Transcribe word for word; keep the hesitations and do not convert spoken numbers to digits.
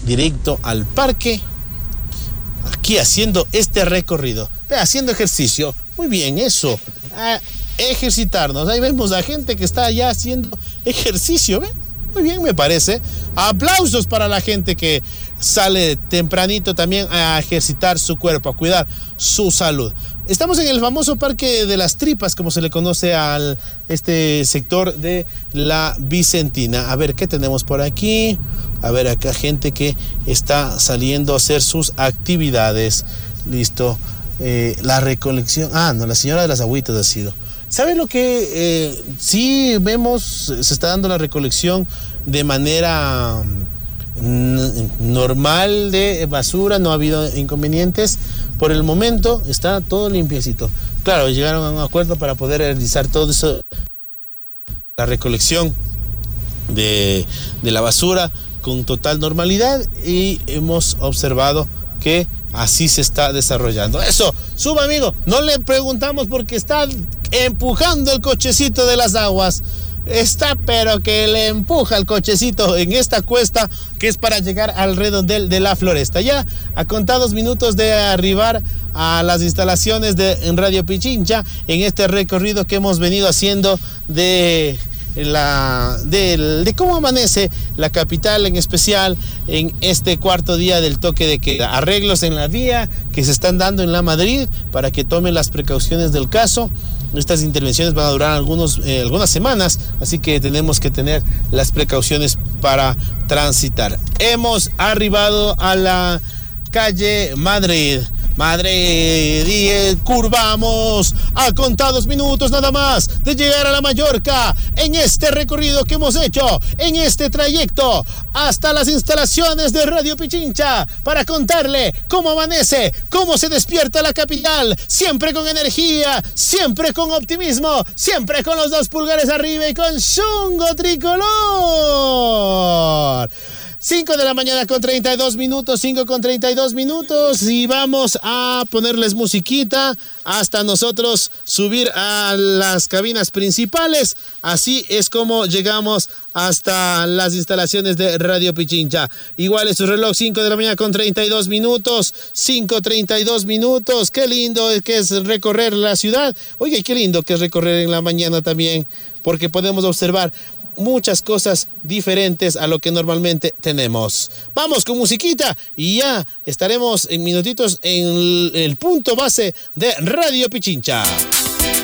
directo al parque, aquí haciendo este recorrido, haciendo ejercicio. Muy bien, eso, a ejercitarnos. Ahí vemos a gente que está ya haciendo ejercicio, ¿ven? Muy bien, me parece. Aplausos para la gente que sale tempranito también a ejercitar su cuerpo, a cuidar su salud. Estamos en el famoso Parque de las Tripas, como se le conoce a este sector de la Vicentina. A ver, ¿qué tenemos por aquí? A ver, acá gente que está saliendo a hacer sus actividades. Listo. Eh, la recolección. Ah, no, la señora de las agüitas ha sido. ¿Saben lo que eh, sí vemos? Se está dando la recolección de manera normal de basura, no ha habido inconvenientes. Por el momento está todo limpiecito. Claro, llegaron a un acuerdo para poder realizar todo eso, la recolección de, de la basura con total normalidad, y hemos observado que así se está desarrollando. Eso, suba, amigo. No le preguntamos porque está empujando el cochecito de las aguas. Está, pero que le empuja el cochecito en esta cuesta que es para llegar al redondel de la Floresta. Ya a contados minutos de arribar a las instalaciones de Radio Pichincha, en este recorrido que hemos venido haciendo de la de, de cómo amanece la capital, en especial en este cuarto día del toque de queda. Arreglos en la vía que se están dando en la Madrid para que tomen las precauciones del caso. Estas intervenciones van a durar algunos, eh, algunas semanas, así que tenemos que tener las precauciones para transitar. Hemos arribado a la calle Madrid. Madrid, y eh, curvamos a contados minutos nada más de llegar a la Mallorca en este recorrido que hemos hecho, en este trayecto hasta las instalaciones de Radio Pichincha para contarle cómo amanece, cómo se despierta la capital, siempre con energía, siempre con optimismo, siempre con los dos pulgares arriba y con chungo tricolor. cinco de la mañana con treinta y dos minutos, cinco con treinta y dos minutos, y vamos a ponerles musiquita hasta nosotros subir a las cabinas principales. Así es como llegamos hasta las instalaciones de Radio Pichincha. Igual es su reloj, cinco de la mañana con treinta y dos minutos, cinco treinta y dos minutos. Qué lindo es que es recorrer la ciudad. Oye, qué lindo que es recorrer en la mañana también, porque podemos observar muchas cosas diferentes a lo que normalmente tenemos. Vamos con musiquita y ya estaremos en minutitos en el punto base de Radio Pichincha.